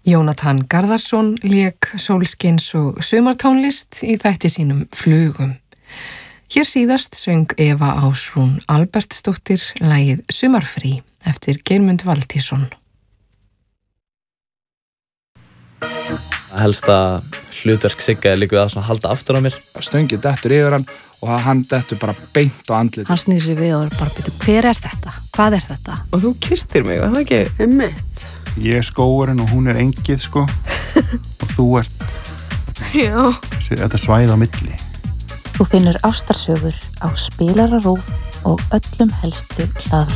Jónatan Garðarsson lék sólskins og sumartónlist í þætti sínum Flugum. Hér síðast söng Eva Ásrún Albertsdóttir lagið Sumarfrí eftir Geirmund Valtýsson. Helsta hlutverk Sigga líka við að halda aftur á mér. Stöngið dettur yfir hann og hann dettur bara beint á andlit. Hann snýr sig við og bara byrju, hver er þetta? Hvað er þetta? Og þú kyrstir mig, var það ekki? Einmitt. Ég er skógurinn og hún er engið, sko. Og þú ert... Já. Þetta svæði á milli. Þú finnur ástarsögur á Spilara RÚV og öllum helstu hlaðvarpsveitum.